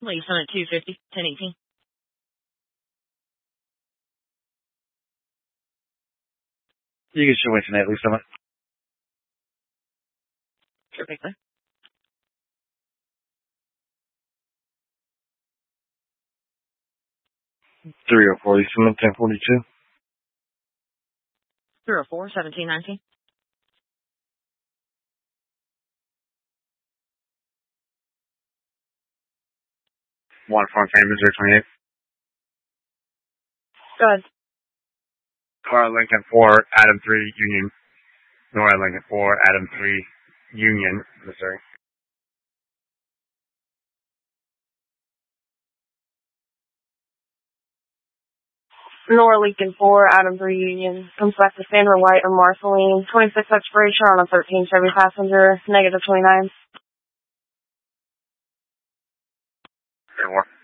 Lee Summit 250, 1018. You can show internet, Lee Summit. Sure, pick there. .304 Lee Summit 1042. 304, 1719. One Farm Family 028. Go ahead. Nora Lincoln 4, Adam 3, Union. Nora Lincoln 4, Adam 3, Union, Missouri. Nora Lincoln 4, Adam 3 Union. Comes back to Sandra White or Marceline. 26 expiration on a 13 Chevy Passenger. -29. More.